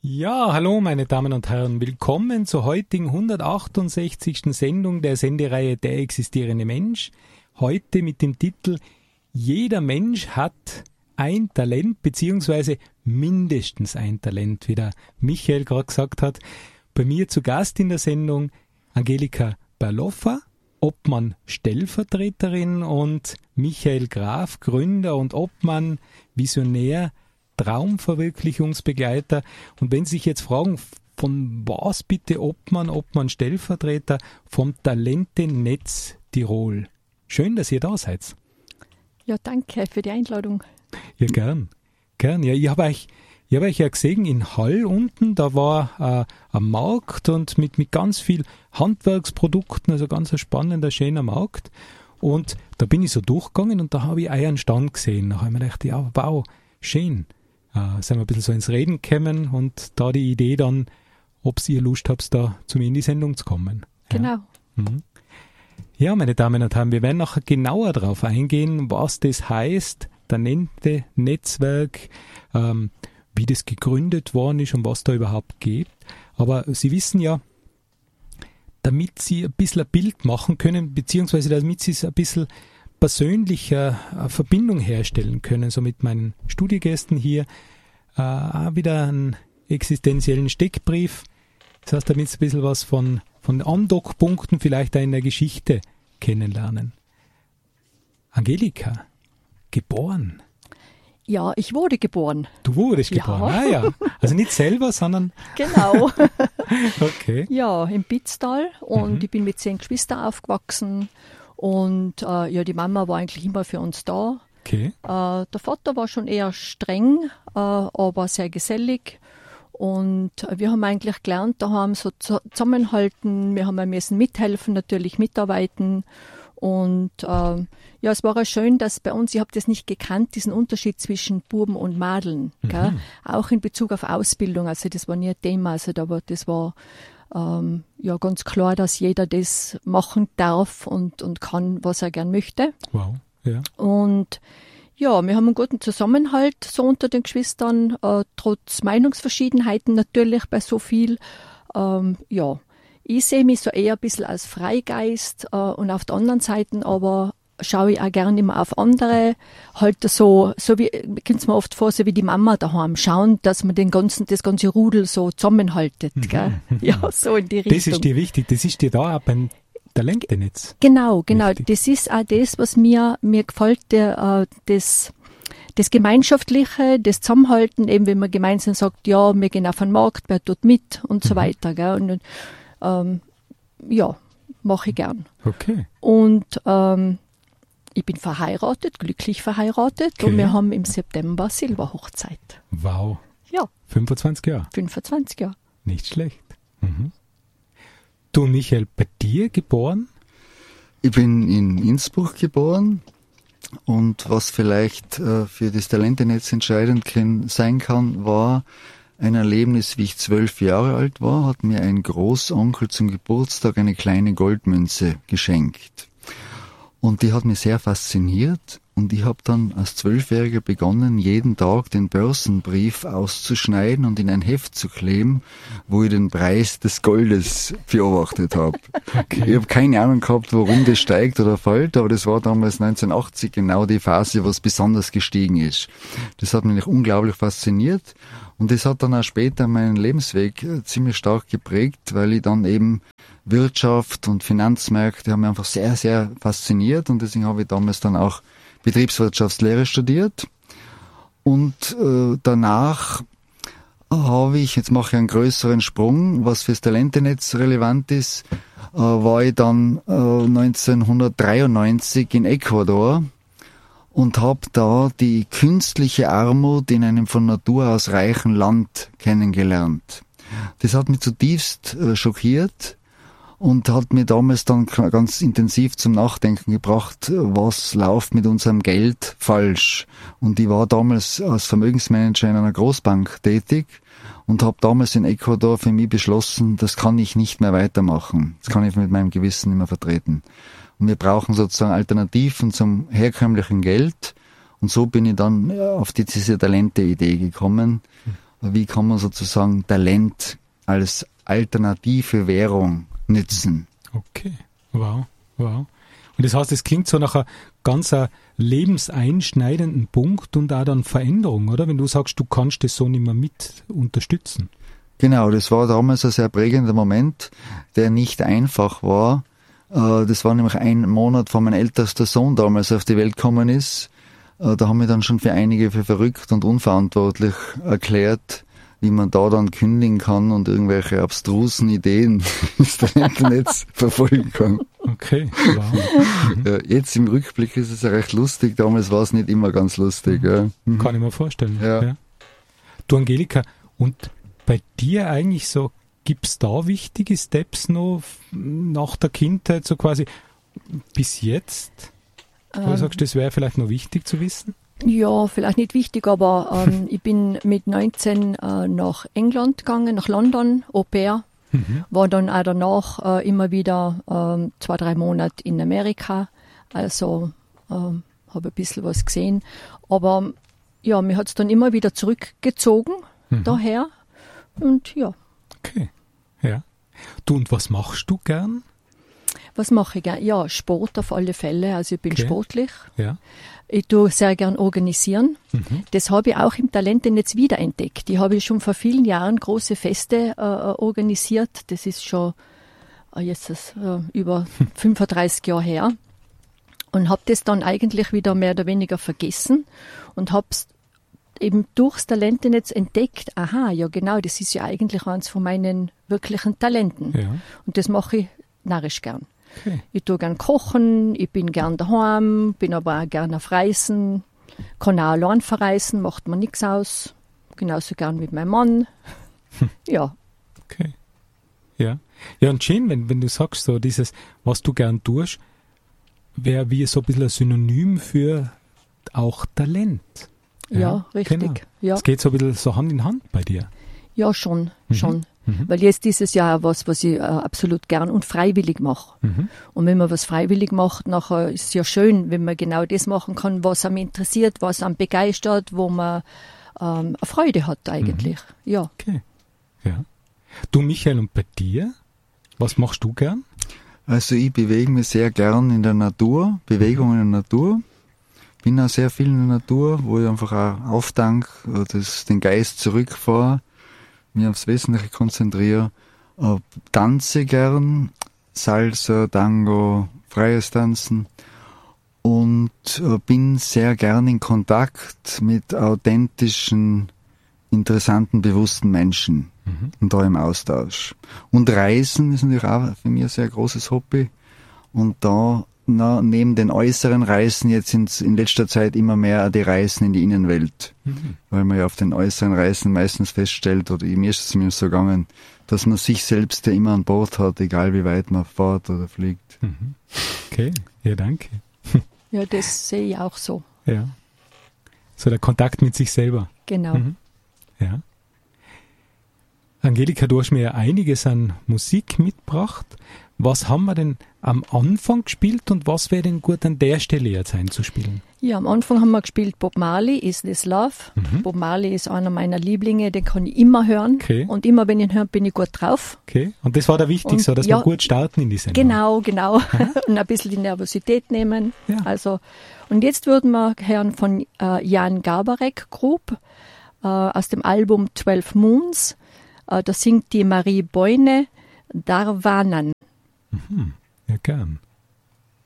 Ja, hallo meine Damen und Herren, willkommen zur heutigen 168. Sendung der Sendereihe Der existierende Mensch. Heute mit dem Titel Jeder Mensch hat ein Talent, beziehungsweise mindestens ein Talent, wie der Michael gerade gesagt hat. Bei mir zu Gast in der Sendung Angelika Berloffa, Obmann Stellvertreterin, und Michael Graf, Gründer und Obmann, Visionär, Traumverwirklichungsbegleiter. Und wenn Sie sich jetzt fragen, von was bitte Obmann Stellvertreter? Vom Talente-Netz Tirol. Schön, dass ihr da seid. Ja, danke für die Einladung. Ja, gern. Ja, ich habe euch ja gesehen in Hall unten, da war ein Markt und mit ganz viel Handwerksprodukten, also ganz ein spannender, schöner Markt. Und da bin ich so durchgegangen und da habe ich euren Stand gesehen. Da habe ich mir gedacht, ja, wow, schön. Sind wir ein bisschen so ins Reden gekommen und da die Idee dann, ob ihr Lust habt, da zu mir in die Sendung zu kommen. Genau. Ja. Ja, meine Damen und Herren, wir werden nachher genauer darauf eingehen, was das heißt, Talente-Netzwerk, wie das gegründet worden ist und was da überhaupt geht. Aber Sie wissen ja, damit Sie ein bisschen ein Bild machen können, beziehungsweise damit Sie es ein bisschen persönlicher Verbindung herstellen können, so mit meinen Studiogästen hier, auch wieder einen existenziellen Steckbrief. Das heißt, damit Sie ein bisschen was von Andockpunkten vielleicht auch in der Geschichte kennenlernen. Angelika, geboren. Ja, ich wurde geboren. Du wurdest geboren, ja. Also nicht selber, sondern... Genau. Okay. Ja, im Pitztal, und ich bin mit 10 Geschwistern aufgewachsen. Und die Mama war eigentlich immer für uns da. Okay. Der Vater war schon eher streng, aber sehr gesellig. Und wir haben eigentlich gelernt, daheim so zusammenhalten. Wir haben ein bisschen mithelfen, natürlich mitarbeiten. Und es war auch schön, dass bei uns, ich habe das nicht gekannt, diesen Unterschied zwischen Buben und Madeln. Gell? Auch in Bezug auf Ausbildung, also das war nie ein Thema. Also das war ganz klar, dass jeder das machen darf und kann, was er gern möchte. Wow, ja. Und ja, wir haben einen guten Zusammenhalt so unter den Geschwistern, trotz Meinungsverschiedenheiten natürlich bei so viel. Ich sehe mich so eher ein bisschen als Freigeist und auf der anderen Seite aber schaue ich auch gerne immer auf andere, halt so wie, kommt es mir oft vor, so wie die Mama daheim, schauen, dass man das ganze Rudel so zusammenhaltet, gell? Ja, so in die Richtung. Das ist dir wichtig, das ist dir da auch beim Talente-Netz. Genau, wichtig. Das ist auch das, was mir gefällt, das Gemeinschaftliche, das Zusammenhalten, eben wenn man gemeinsam sagt, ja, wir gehen auf den Markt, wer tut mit und so weiter, gell? Und mache ich gern. Okay. Und ich bin verheiratet, glücklich verheiratet, okay. Und wir haben im September Silberhochzeit. Wow. Ja. 25 Jahre. 25 Jahre. Nicht schlecht. Du, Michael, bei dir geboren? Ich bin in Innsbruck geboren, und was vielleicht für das Talente-Netz entscheidend sein kann, war ein Erlebnis, wie ich 12 Jahre alt war, hat mir ein Großonkel zum Geburtstag eine kleine Goldmünze geschenkt. Und die hat mich sehr fasziniert, und ich habe dann als 12-Jähriger begonnen, jeden Tag den Börsenbrief auszuschneiden und in ein Heft zu kleben, wo ich den Preis des Goldes beobachtet habe. Okay. Ich habe keine Ahnung gehabt, warum das steigt oder fällt, aber das war damals 1980 genau die Phase, wo es besonders gestiegen ist. Das hat mich unglaublich fasziniert, und das hat dann auch später meinen Lebensweg ziemlich stark geprägt, weil ich dann eben Wirtschaft und Finanzmärkte haben mich einfach sehr, sehr fasziniert, und deswegen habe ich damals dann auch Betriebswirtschaftslehre studiert. Und danach jetzt mache ich einen größeren Sprung, was fürs Talente-Netz relevant ist, war ich dann 1993 in Ecuador und habe da die künstliche Armut in einem von Natur aus reichen Land kennengelernt. Das hat mich zutiefst schockiert und hat mir damals dann ganz intensiv zum Nachdenken gebracht, was läuft mit unserem Geld falsch. Und ich war damals als Vermögensmanager in einer Großbank tätig und habe damals in Ecuador für mich beschlossen, das kann ich nicht mehr weitermachen. Das kann ich mit meinem Gewissen nicht mehr vertreten. Und wir brauchen sozusagen Alternativen zum herkömmlichen Geld. Und so bin ich dann auf diese Talente-Idee gekommen. wie kann man sozusagen Talent als alternative Währung nützen. Okay, wow. Und das heißt, es klingt so nach einem ganz lebenseinschneidenden Punkt und auch dann Veränderung, oder? Wenn du sagst, du kannst das so nicht mehr mit unterstützen. Genau, das war damals ein sehr prägender Moment, der nicht einfach war. Das war nämlich ein Monat, vor mein ältester Sohn damals auf die Welt gekommen ist. Da haben wir dann schon für einige für verrückt und unverantwortlich erklärt, wie man da dann kündigen kann und irgendwelche abstrusen Ideen ins Internetz verfolgen kann. Okay, wow. Ja, jetzt im Rückblick ist es ja recht lustig, damals war es nicht immer ganz lustig. Ja. Kann ich mir vorstellen. Ja. Du, Angelika, und bei dir eigentlich so, gibt es da wichtige Steps noch nach der Kindheit, so quasi bis jetzt? Du sagst, das wäre vielleicht noch wichtig zu wissen? Ja, vielleicht nicht wichtig, aber ich bin mit 19 nach England gegangen, nach London, Au pair. War dann auch danach immer wieder 2-3 Monate in Amerika. Also habe ein bisschen was gesehen. Aber ja, mir hat es dann immer wieder zurückgezogen daher. Und ja. Okay, ja. Du, und was machst du gern? Was mache ich gern? Ja, Sport auf alle Fälle. Also ich bin sportlich. Ja. Ich tue sehr gern organisieren. Das habe ich auch im Talentennetz wiederentdeckt. Ich habe schon vor vielen Jahren große Feste organisiert. Das ist schon jetzt über 35 Jahre her. Und habe das dann eigentlich wieder mehr oder weniger vergessen und habe es eben durchs Talentennetz entdeckt. Aha, ja genau, das ist ja eigentlich eines von meinen wirklichen Talenten. Ja. Und das mache ich narrisch gern. Okay. Ich tue gern kochen, ich bin gern daheim, bin aber auch gern auf Reisen, kann auch allein verreisen, macht mir nichts aus. Genauso gern mit meinem Mann. Ja. Okay. Ja. Ja, und schön, wenn du sagst, so dieses, was du gern tust, wäre wie so ein bisschen ein Synonym für auch Talent. Ja, richtig. Genau. Ja. Es geht so ein bisschen so Hand in Hand bei dir. Ja, schon. Weil jetzt dieses Jahr was ich absolut gern und freiwillig mache. Und wenn man was freiwillig macht, nachher ist es ja schön, wenn man genau das machen kann, was einem interessiert, was einem begeistert, wo man eine Freude hat eigentlich. Ja. Okay. Ja. Du, Michael, und bei dir? Was machst du gern? Also ich bewege mich sehr gern in der Natur, Bewegung in der Natur. Bin auch sehr viel in der Natur, wo ich einfach auch auftank, den Geist zurückfahre, mich aufs Wesentliche konzentriere. Tanze gern, Salsa, Tango, freies Tanzen und bin sehr gern in Kontakt mit authentischen, interessanten, bewussten Menschen und da im Austausch. Und Reisen ist natürlich auch für mich ein sehr großes Hobby. Und da neben den äußeren Reisen jetzt in letzter Zeit immer mehr die Reisen in die Innenwelt. Weil man ja auf den äußeren Reisen meistens feststellt, oder mir ist es zumindest so gegangen, dass man sich selbst ja immer an Bord hat, egal wie weit man fährt oder fliegt. Okay, ja, danke. Ja, das sehe ich auch so. Ja. So der Kontakt mit sich selber. Genau. Ja. Angelika, du hast mir ja einiges an Musik mitgebracht. Was haben wir denn am Anfang gespielt und was wäre denn gut an der Stelle jetzt einzuspielen? Ja, am Anfang haben wir gespielt Bob Marley, Is This Love. Bob Marley ist einer meiner Lieblinge, den kann ich immer hören. Okay. Und immer, wenn ich ihn höre, bin ich gut drauf. Okay, und das war da wichtig, so dass wir gut starten in die Sendung. Genau. Und ein bisschen die Nervosität nehmen. Ja. Also, und jetzt würden wir hören von Jan Garbarek Group aus dem Album 12 Moons. Da singt die Marie Boyne Darwanan. Ja, gern.